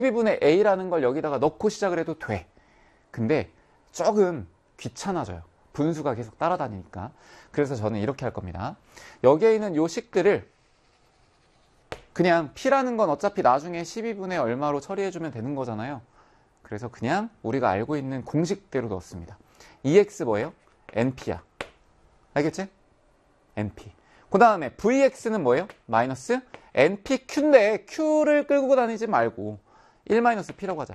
12분의 a라는 걸 여기다가 넣고 시작을 해도 돼. 근데 조금 귀찮아져요. 분수가 계속 따라다니니까. 그래서 저는 이렇게 할 겁니다. 여기에 있는 요 식들을 그냥 p라는 건 어차피 나중에 12분의 얼마로 처리해주면 되는 거잖아요. 그래서 그냥 우리가 알고 있는 공식대로 넣었습니다. EX 뭐예요? NP야. 알겠지? NP. 그 다음에 VX는 뭐예요? 마이너스 NPQ인데 Q를 끌고 다니지 말고 1-P라고 하자.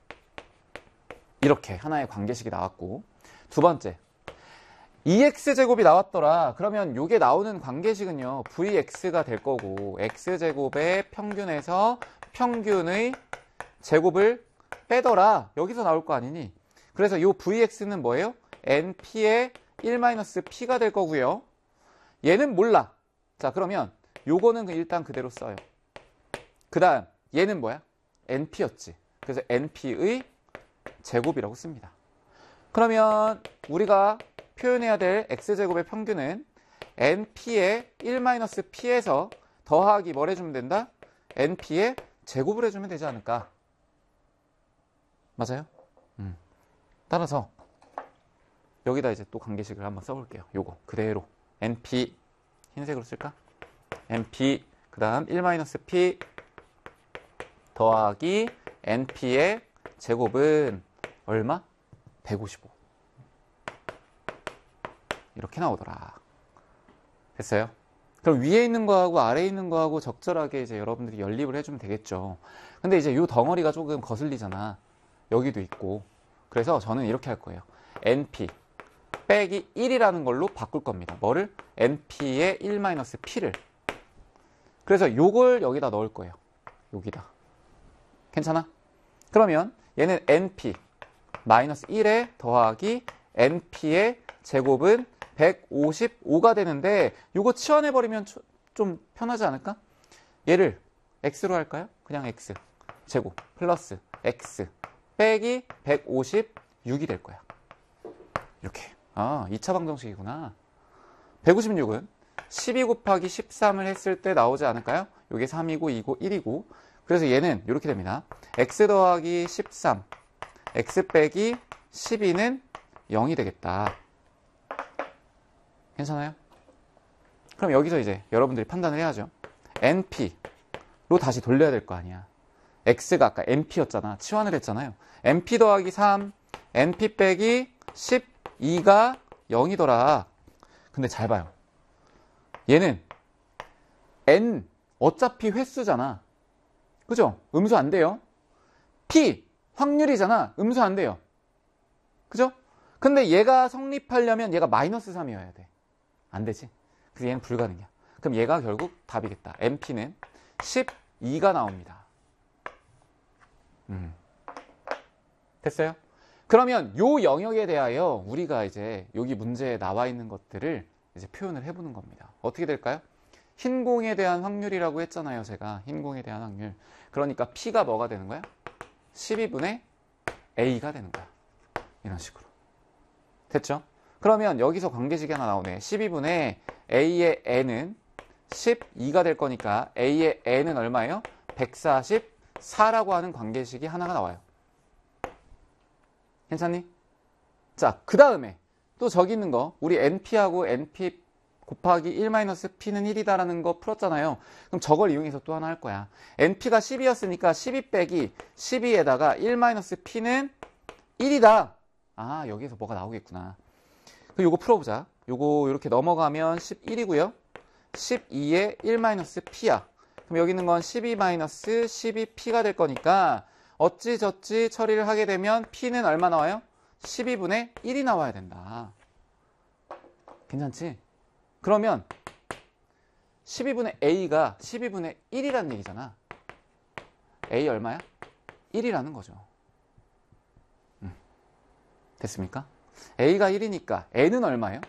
이렇게 하나의 관계식이 나왔고, 두 번째 EX제곱이 나왔더라. 그러면 이게 나오는 관계식은요 VX가 될 거고, X제곱의 평균에서 평균의 제곱을 빼더라. 여기서 나올 거 아니니? 그래서 이 VX는 뭐예요? NP의 1-P가 될 거고요. 얘는 몰라. 자, 그러면 요거는 일단 그대로 써요. 그 다음 얘는 뭐야? NP였지. 그래서 NP의 제곱이라고 씁니다. 그러면 우리가 표현해야 될 X제곱의 평균은 NP의 1-P에서 더하기 뭘 해주면 된다? NP의 제곱을 해주면 되지 않을까? 맞아요? 따라서 여기다 이제 또 관계식을 한번 써볼게요. 요거 그대로 NP 흰색으로 쓸까? NP 그 다음 1-P 더하기 NP의 제곱은 얼마? 155. 이렇게 나오더라. 됐어요? 그럼 위에 있는 거하고 아래에 있는 거하고 적절하게 이제 여러분들이 연립을 해주면 되겠죠. 근데 이제 요 덩어리가 조금 거슬리잖아. 여기도 있고. 그래서 저는 이렇게 할 거예요. NP 빼기 1이라는 걸로 바꿀 겁니다. 뭐를? NP의 1-P를. 그래서 요걸 여기다 넣을 거예요. 여기다. 괜찮아? 그러면 얘는 NP 마이너스 1에 더하기 NP의 제곱은 155가 되는데, 요거 치환해버리면 좀 편하지 않을까? 얘를 x로 할까요? 그냥 x 제곱 플러스 x 빼기 156이 될 거야. 이렇게. 아, 2차 방정식이구나. 156은 12 곱하기 13을 했을 때 나오지 않을까요? 요게 3이고 2고 1이고. 그래서 얘는 이렇게 됩니다. x 더하기 13 x 빼기 12는 0이 되겠다. 괜찮아요? 그럼 여기서 이제 여러분들이 판단을 해야죠. NP로 다시 돌려야 될 거 아니야. X가 아까 NP였잖아. 치환을 했잖아요. NP 더하기 3, NP 빼기 12가 0이더라. 근데 잘 봐요. 얘는 N 어차피 횟수잖아. 그죠? 음수 안 돼요. P 확률이잖아. 음수 안 돼요. 그죠? 근데 얘가 성립하려면 얘가 마이너스 3이어야 돼. 안 되지. 그래서 얘는 불가능이야. 그럼 얘가 결국 답이겠다. NP는 12가 나옵니다. 됐어요? 그러면 요 영역에 대하여 우리가 이제 여기 문제에 나와 있는 것들을 이제 표현을 해보는 겁니다. 어떻게 될까요? 흰 공에 대한 확률이라고 했잖아요. 제가 흰 공에 대한 확률. 그러니까 P가 뭐가 되는 거야? 12분의 A가 되는 거야. 이런 식으로. 됐죠? 그러면 여기서 관계식이 하나 나오네. 12분의 A의 N은 12가 될 거니까 A의 N은 얼마예요? 144라고 하는 관계식이 하나가 나와요. 괜찮니? 자, 그 다음에 또 저기 있는 거 우리 NP하고 NP 곱하기 1-P는 1이다라는 거 풀었잖아요. 그럼 저걸 이용해서 또 하나 할 거야. NP가 10이었으니까 12 빼기 12에다가 1-P는 1이다. 아, 여기에서 뭐가 나오겠구나. 그럼 요거 풀어보자. 요거 이렇게 넘어가면 11이고요. 12에 1-P야. 그럼 여기 있는 건 12-12P가 될 거니까 어찌저찌 처리를 하게 되면 P는 얼마 나와요? 12분의 1이 나와야 된다. 괜찮지? 그러면 12분의 A가 12분의 1이라는 얘기잖아. A 얼마야? 1이라는 거죠. 됐습니까? A가 1이니까 N은 얼마예요?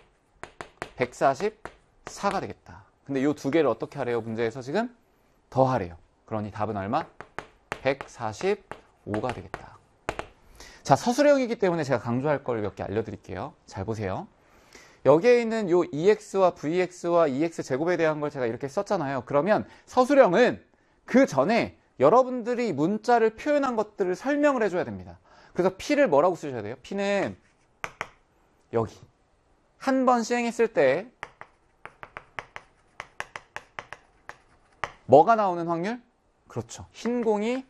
144가 되겠다. 근데 이 두 개를 어떻게 하래요? 문제에서 지금 더하래요. 그러니 답은 얼마? 145가 되겠다. 자, 서술형이기 때문에 제가 강조할 걸 몇 개 알려드릴게요. 잘 보세요. 여기에 있는 요 EX와 VX와 EX 제곱에 대한 걸 제가 이렇게 썼잖아요. 그러면 서술형은 그 전에 여러분들이 문자를 표현한 것들을 설명을 해줘야 됩니다. 그래서 P를 뭐라고 쓰셔야 돼요? P는 여기 한 번 시행했을 때 뭐가 나오는 확률? 그렇죠. 흰 공이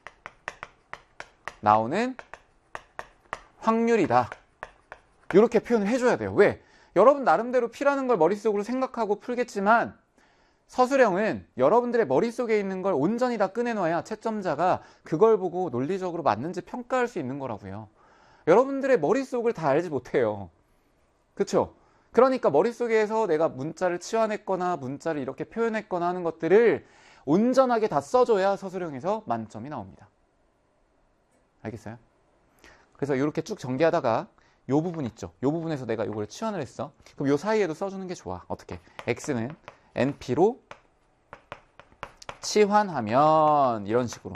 나오는 확률이다. 이렇게 표현을 해줘야 돼요. 왜? 여러분 나름대로 P라는 걸 머릿속으로 생각하고 풀겠지만 서술형은 여러분들의 머릿속에 있는 걸 온전히 다 꺼내놔야 채점자가 그걸 보고 논리적으로 맞는지 평가할 수 있는 거라고요. 여러분들의 머릿속을 다 알지 못해요. 그렇죠? 그러니까 머릿속에서 내가 문자를 치환했거나 문자를 이렇게 표현했거나 하는 것들을 온전하게 다 써줘야 서술형에서 만점이 나옵니다. 알겠어요? 그래서 이렇게 쭉 전개하다가 요 부분 있죠? 요 부분에서 내가 이걸 치환을 했어. 그럼 요 사이에도 써주는 게 좋아. 어떻게? x는 np로 치환하면 이런 식으로.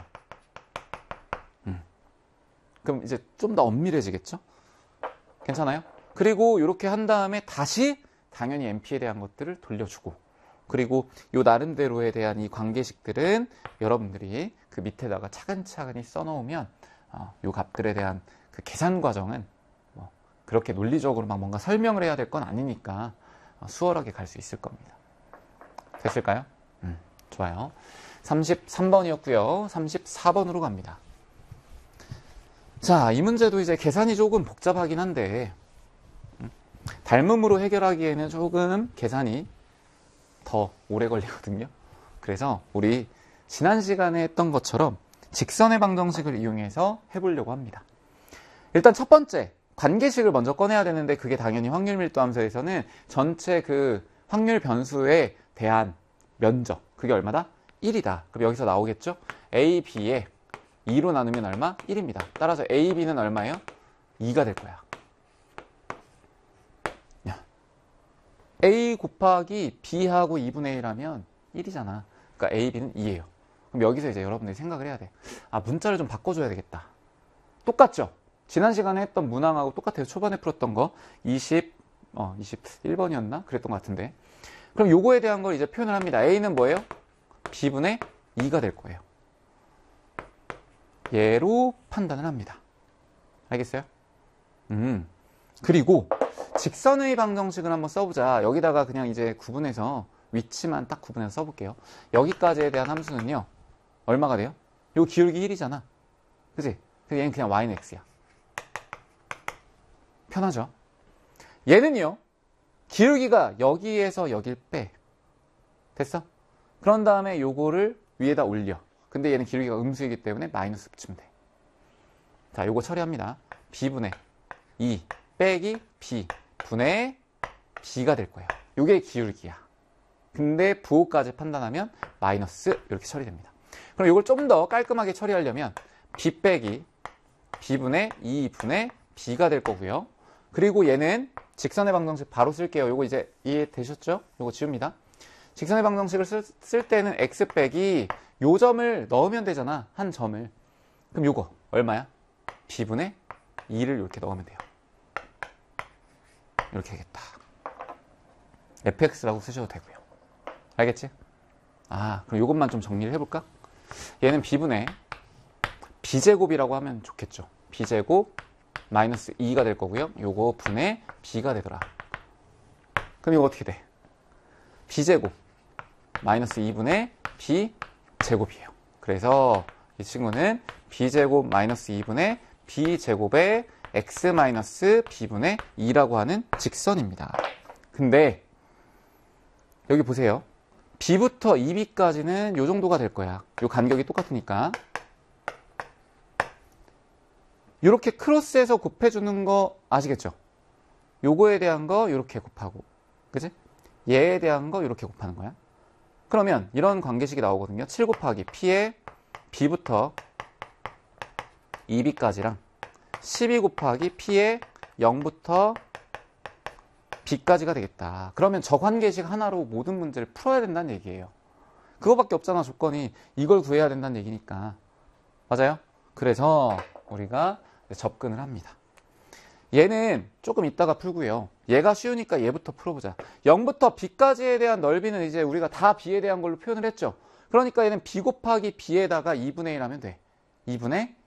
그럼 이제 좀 더 엄밀해지겠죠? 괜찮아요? 그리고 이렇게 한 다음에 다시 당연히 np에 대한 것들을 돌려주고, 그리고 요 나름대로에 대한 이 관계식들은 여러분들이 그 밑에다가 차근차근히 써놓으면 요 값들에 대한 그 계산 과정은 뭐 그렇게 논리적으로 막 뭔가 설명을 해야 될 건 아니니까 수월하게 갈 수 있을 겁니다. 됐을까요? 좋아요. 33번이었고요. 34번으로 갑니다. 자, 이 문제도 이제 계산이 조금 복잡하긴 한데 닮음으로 해결하기에는 조금 계산이 더 오래 걸리거든요. 그래서 우리 지난 시간에 했던 것처럼 직선의 방정식을 이용해서 해보려고 합니다. 일단 첫 번째 관계식을 먼저 꺼내야 되는데 그게 당연히 확률 밀도 함수에서는 전체 그 확률 변수에 대한 면적, 그게 얼마다? 1이다. 그럼 여기서 나오겠죠? A, B에 2로 나누면 얼마? 1입니다. 따라서 A, B는 얼마예요? 2가 될 거야. A 곱하기 B하고 2분의 1 하면 1이잖아. 그러니까 A, B는 2예요. 그럼 여기서 이제 여러분들이 생각을 해야 돼. 아, 문자를 좀 바꿔줘야 되겠다. 똑같죠? 지난 시간에 했던 문항하고 똑같아요. 초반에 풀었던 거. 21번이었나? 그랬던 것 같은데. 그럼 요거에 대한 걸 이제 표현을 합니다. A는 뭐예요? B분의 2가 될 거예요. 얘로 판단을 합니다. 알겠어요? 그리고 직선의 방정식을 한번 써보자. 여기다가 그냥 이제 구분해서 위치만 딱 구분해서 써볼게요. 여기까지에 대한 함수는요. 얼마가 돼요? 요 기울기 1이잖아. 그치? 그래서 얘는 그냥 y는 x야. 편하죠? 얘는요. 기울기가 여기에서 여길 빼. 됐어? 그런 다음에 요거를 위에다 올려. 근데 얘는 기울기가 음수이기 때문에 마이너스 붙이면 돼. 자, 요거 처리합니다. b분의 2 빼기 b 분의 b가 될 거예요. 요게 기울기야. 근데 부호까지 판단하면 마이너스 이렇게 처리됩니다. 그럼 요걸 좀 더 깔끔하게 처리하려면 b 빼기 b분의 2분의 b가 될 거고요. 그리고 얘는 직선의 방정식 바로 쓸게요. 요거 이제 이해되셨죠? 요거 지웁니다. 직선의 방정식을 쓸 때는 x 빼기 요 점을 넣으면 되잖아. 한 점을. 그럼 요거 얼마야? b분의 2를 이렇게 넣으면 돼요. 이렇게 되겠다. fx라고 쓰셔도 되고요. 알겠지? 아, 그럼 요것만 좀 정리를 해볼까? 얘는 b분의 b제곱이라고 하면 좋겠죠. b제곱 마이너스 2가 될 거고요. 요거 분의 b가 되더라. 그럼 이거 어떻게 돼? b제곱 마이너스 2분의 b제곱이에요. 그래서 이 친구는 b제곱 마이너스 2분의 b제곱의 x 마이너스 b분의 2라고 하는 직선입니다. 근데 여기 보세요. b부터 2b까지는 요 정도가 될 거야. 요 간격이 똑같으니까. 이렇게 크로스해서 곱해주는 거 아시겠죠? 요거에 대한 거 이렇게 곱하고, 그치? 얘에 대한 거 이렇게 곱하는 거야. 그러면 이런 관계식이 나오거든요. 7 곱하기 p의 b부터 2b까지랑 12 곱하기 p의 0부터 b까지가 되겠다. 그러면 저 관계식 하나로 모든 문제를 풀어야 된다는 얘기예요. 그거밖에 없잖아, 조건이. 이걸 구해야 된다는 얘기니까. 맞아요? 그래서 우리가 접근을 합니다. 얘는 조금 이따가 풀고요. 얘가 쉬우니까 얘부터 풀어보자. 0부터 b까지에 대한 넓이는 이제 우리가 다 b에 대한 걸로 표현을 했죠. 그러니까 얘는 b 곱하기 b에다가 2분의 1 하면 돼. 2분의